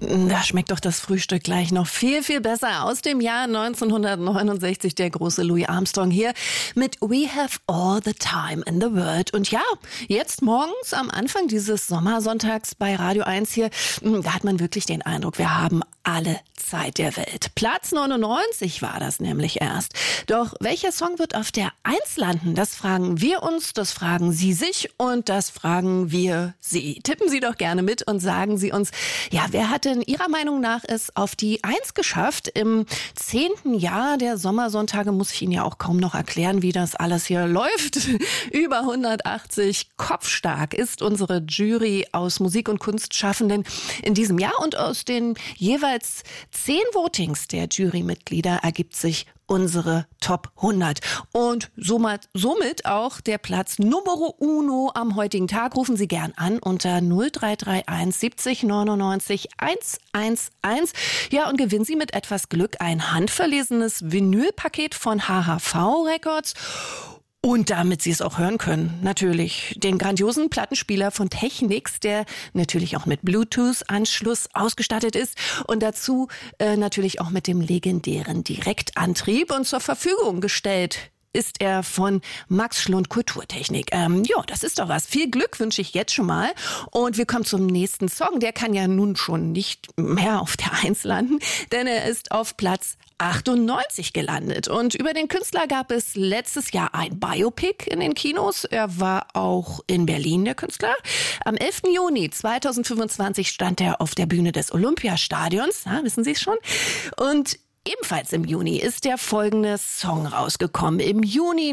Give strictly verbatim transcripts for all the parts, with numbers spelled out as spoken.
Da schmeckt doch das Frühstück gleich noch viel, viel besser. Aus dem Jahr neunzehnhundertneunundsechzig der große Louis Armstrong hier mit We Have All the Time in the World. Und ja, jetzt morgens am Anfang dieses Sommersonntags bei Radio eins hier, da hat man wirklich den Eindruck, wir haben alle Zeit der Welt. Platz neunundneunzig war das nämlich erst. Doch welcher Song wird auf der eins landen? Das fragen wir uns, das fragen Sie sich und das fragen wir Sie. Tippen Sie doch gerne mit und sagen Sie uns, ja, wer hat denn Ihrer Meinung nach es auf die eins geschafft? Im zehnten Jahr der Sommersonntage muss ich Ihnen ja auch kaum noch erklären, wie das alles hier läuft. Über hundertachtzig kopfstark ist unsere Jury aus Musik- und Kunstschaffenden in diesem Jahr und aus den jeweils zehn Votings der Jurymitglieder ergibt sich unsere Top hundert. Und somit, somit auch der Platz Numero Uno am heutigen Tag. Rufen Sie gern an unter null drei drei eins siebzig neunundneunzig hundertundzehn. Ja, und gewinnen Sie mit etwas Glück ein handverlesenes Vinylpaket von H H V Records. Und damit Sie es auch hören können, natürlich den grandiosen Plattenspieler von Technics, der natürlich auch mit Bluetooth-Anschluss ausgestattet ist und dazu äh, natürlich auch mit dem legendären Direktantrieb und zur Verfügung gestellt ist er von Max Schlund Kulturtechnik. Ähm, ja, das ist doch was. Viel Glück wünsche ich jetzt schon mal. Und wir kommen zum nächsten Song. Der kann ja nun schon nicht mehr auf der eins landen, denn er ist auf Platz achtundneunzig gelandet. Und über den Künstler gab es letztes Jahr ein Biopic in den Kinos. Er war auch in Berlin, der Künstler. Am elften Juni zweitausendfünfundzwanzig stand er auf der Bühne des Olympiastadions. Na, wissen Sie es schon? Und ebenfalls im Juni ist der folgende Song rausgekommen. Im Juni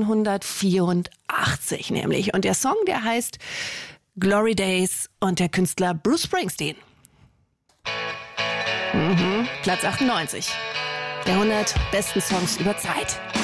neunzehnhundertvierundachtzig nämlich. Und der Song, der heißt Glory Days und der Künstler Bruce Springsteen. Mhm, Platz achtundneunzig. Der hundert besten Songs über Zeit.